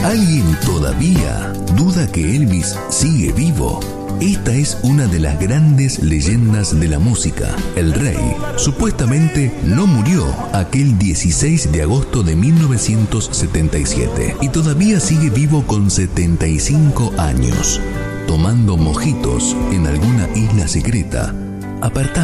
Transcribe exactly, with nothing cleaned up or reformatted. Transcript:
¿Alguien todavía duda que Elvis sigue vivo? Esta es una de las grandes leyendas de la música. El rey supuestamente no murió aquel dieciséis de agosto de mil novecientos setenta y siete y todavía sigue vivo con setenta y cinco años, tomando mojitos en alguna isla secreta apartada